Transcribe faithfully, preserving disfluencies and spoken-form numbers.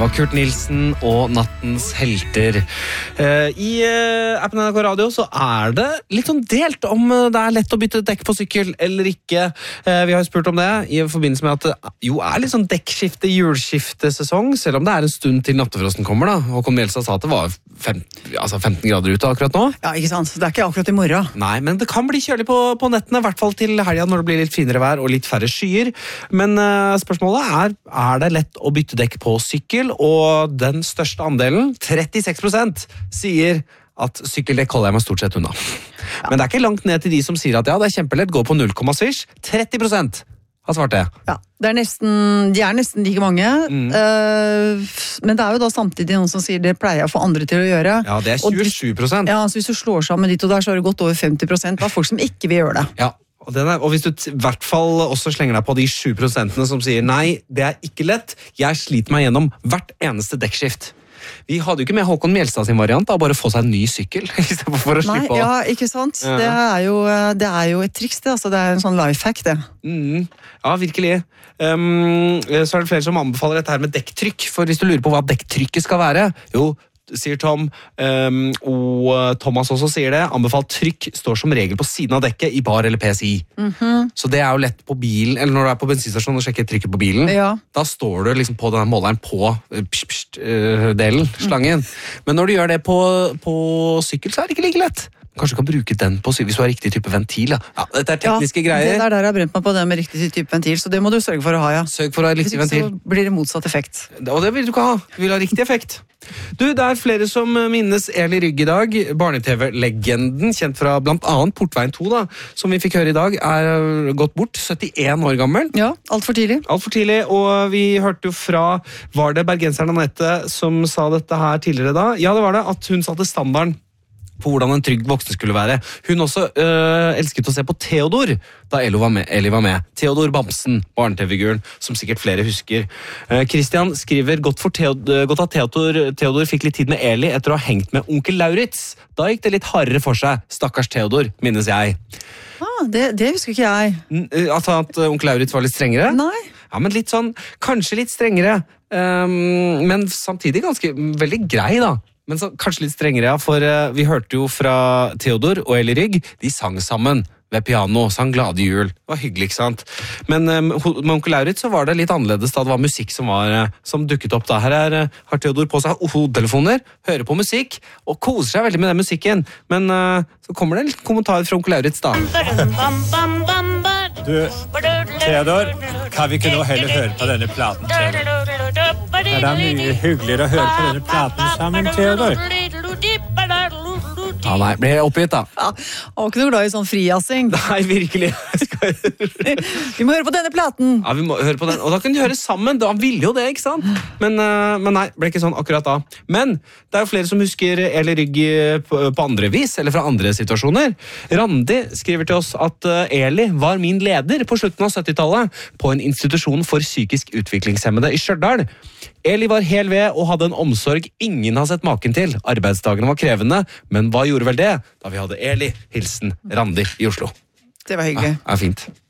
var Kurt Nilsen og Nattens helter. I appen N R K Radio så er det litt sånn delt om det er lett å bytte dekk på sykkel eller ikke. Vi har jo spurt om det i forbindelse med at det jo er litt sånn dekkskifte, julskiftesesong, selv om det er en stund til nattefrosten kommer da. Håkon Mjelstad sa at det var femten, altså femten grader ute akkurat nå. Ja, ikke sant? Det er ikke akkurat i morgen. Nei, men det kan bli kjølig på, på nettene, i hvert fall til helgen når det blir litt finere vær og litt færre skyer. Men uh, spørsmålet er, er det lett å bytte dekk på sykkel? Og den største andelen, trettiseks prosent, sier at sykkeldekk holder jeg meg stort sett unna. Ja. Men det er ikke langt ned til de som sier at ja, det er kjempelett, gå på null komma svisj. tretti prosent har svart det. Ja, det er nesten, de er nesten like mange. Mm. Uh, men det er jo da samtidig noen som sier det pleier jeg å få andre til å gjøre. Ja, det er tjuesju prosent. Ja, så hvis du slår sammen dit og der, så har det gått over femti prosent av folk som ikke vil gjøre det. Ja. Og, er, og hvis du i hvert fall også slenger deg på de sju prosentene som sier nei, det er ikke lett, jeg sliter meg gjennom hvert eneste dekkskift. Vi hadde jo ikke med Håkon Mjelstad sin variant, da, bare få seg en ny sykkel, i stedet for å nei, slippe å... Ja, ikke sant? Ja. Det, er jo, det er jo et triks, det. Altså, det er en sånn lifehack, det. Mm, ja, virkelig. Um, så er det flere som anbefaler dette her med dekktrykk, for hvis du lurer på hva dekktrykket skal være, jo, sier Tom, um, og Thomas også sier det, anbefalt trykk står som regel på siden av dekket i bar eller P S I. Mm-hmm. Så det er jo lett på bilen, eller når du er på bensinstasjonen og sjekker trykket på bilen, ja. Da står du liksom på denne måleren på pst, pst, uh, delen, slangen. Mm. Men når du gjør det på, på sykkel, så er det ikke like lett. Kanskje du kan bruke den på hvis du har riktig type ventil. Ja, ja dette er tekniske ja, greier. Det er der jeg har brent meg på det med riktig type ventil, så det må du sørge for å ha, ja. Sørg for å ha riktig ventil. Så blir det motsatt effekt. Og det vil du ikke ha. Du vil ha riktig effekt. Du, det er flere som minnes Eli Rygg i dag. Barne-tv-legenden, kjent fra blant annet Portveien to, da, som vi fikk høre i dag, er gått bort. syttien år gammel. Ja, alt for tidlig. Alt for tidlig, og vi hørte jo fra, var det bergenseren Anette som sa dette her tidligere da? Ja, det var det, at hun satte standarden på hvordan en trygg voksen skulle være. Hun også øh, elsket å se på Theodor da Eli var med. Eli var med. Theodor Bamsen, barne-tv-figuren, som sikkert flere husker. Uh, Christian skriver godt, for Theodor, godt at Theodor, Theodor fikk litt tid med Eli etter å ha hengt med onkel Lauritz. Da gikk det litt hardere for seg. Stakkars Theodor, minnes jeg. Ah, det, det husker ikke jeg. At, at onkel Lauritz var litt strengere? Nei. Ja, men litt sånn, kanskje litt strengere, um, men samtidig ganske veldig grei da. Men så, kanskje litt strengere, ja, for uh, vi hørte jo fra Theodor og Eli Rygg, de sang sammen ved piano, sang Glade jul. Det var hyggelig, ikke sant? Men um, med onkel Lauritz så var det litt annerledes da det var musikk som, var, uh, som dukket opp da. Her er, uh, har Theodor på seg hodetelefoner, hører på musikk, og koser seg veldig med den musikken. Men uh, så kommer det en liten kommentar fra onkel Lauritz da. Du, Theodor, kan vi ikke nå heller høre på denne platen, Theodor? Det er da mye hyggeligere å høre på denne platen sammen, Theodor. Ja, nei, ble jeg oppgitt da. Ja, jeg var ikke noe glad i sånn frijassing. Nei, virkelig. Vi må høre på denne platen. Ja, vi må høre på den. Og da kan de høre sammen. Da ville jo det, ikke sant? Men, uh, men nei, ble ikke sånn akkurat da. Men det er jo flere som husker Eli Rygg på, på andre vis, eller fra andre situasjoner. Randi skriver til oss at uh, Eli var min leder på slutten av syttitallet på en institusjon for psykisk utviklingshemmede i Stjørdal. Eli var hel ved og hadde en omsorg ingen har sett maken til. Arbeidsdagene var krevende, men hva gjorde vel det da vi hadde Eli, hilsen Randi i Oslo? Det var hyggelig. Ja, ja, fint.